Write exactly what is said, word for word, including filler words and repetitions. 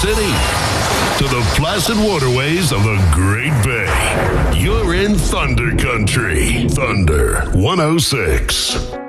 City to the placid waterways of the Great Bay. You're in Thunder Country. Thunder one oh six.